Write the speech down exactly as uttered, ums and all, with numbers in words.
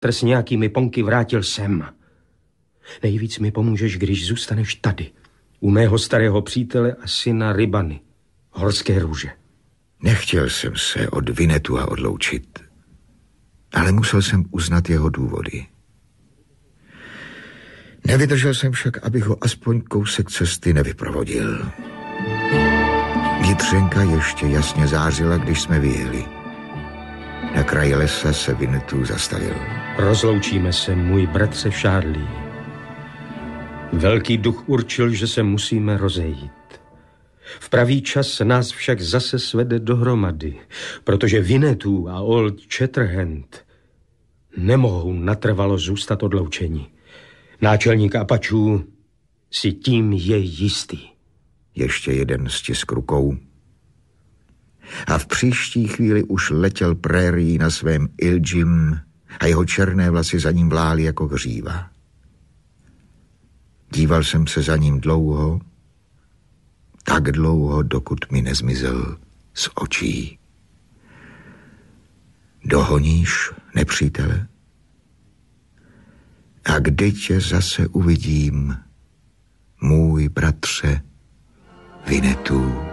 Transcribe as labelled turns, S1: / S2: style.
S1: s nějakými ponky vrátil sem. Nejvíc mi pomůžeš, když zůstaneš tady, u mého starého přítele a syna Rybany, Horské růže.
S2: Nechtěl jsem se od Vinetua odloučit, ale musel jsem uznat jeho důvody. Nevydržel jsem však, abych ho aspoň kousek cesty nevyprovodil. Jitřenka ještě jasně zářila, když jsme vyjeli. Na kraji lesa se Vinetu zastavil.
S1: Rozloučíme se, můj bratře Charlie. Velký duch určil, že se musíme rozejít. V pravý čas nás však zase svede dohromady, protože Vinetu a Old Shatterhand nemohou natrvalo zůstat odloučeni. Náčelník Apačů si tím je jistý.
S2: Ještě jeden stisk rukou. A v příští chvíli už letěl prérií na svém Iljim a jeho černé vlasy za ním vlály jako hříva. Díval jsem se za ním dlouho, tak dlouho, dokud mi nezmizel z očí. Dohoníš nepřítele? A kdy tě zase uvidím, můj bratře Vinetu?